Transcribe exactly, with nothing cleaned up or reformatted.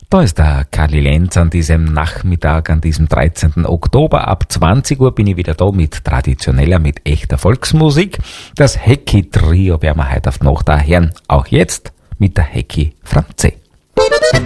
Da ist der Kali Lenz an diesem Nachmittag, an diesem dreizehnten Oktober. Ab zwanzig Uhr bin ich wieder da mit traditioneller, mit echter Volksmusik. Das Hecki-Trio werden wir heute auf die Nacht auch hören. Auch jetzt mit der Hecki Franze.